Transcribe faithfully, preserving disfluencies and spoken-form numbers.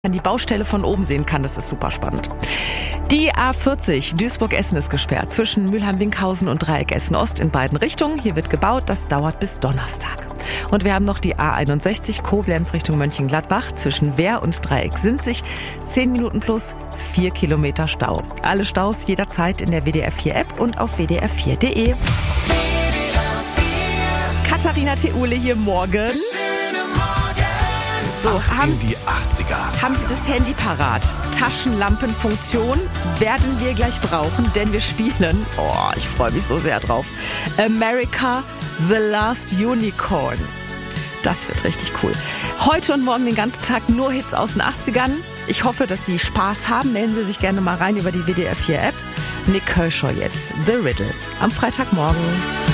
die Baustelle von oben sehen kann. Das ist super spannend. Die A vierzig Duisburg-Essen ist gesperrt zwischen Mülheim-Winkhausen und Dreieck Essen-Ost in beiden Richtungen. Hier wird gebaut, das dauert bis Donnerstag. Und wir haben noch die A einundsechzig Koblenz Richtung Mönchengladbach zwischen Wehr und Dreieck Sinzig. zehn Minuten plus vier Kilometer Stau. Alle Staus jederzeit in der W D R vier App und auf w d r vier punkt d e. Katharina Theule hier morgen. So, haben, in die achtziger. haben Sie das Handy parat? Taschenlampenfunktion werden wir gleich brauchen, denn wir spielen, oh, ich freue mich so sehr drauf, America the Last Unicorn. Das wird richtig cool. Heute und morgen den ganzen Tag nur Hits aus den achtzigern. Ich hoffe, dass Sie Spaß haben. Melden Sie sich gerne mal rein über die W D R vier App. Nick Kershaw jetzt, The Riddle, am Freitagmorgen.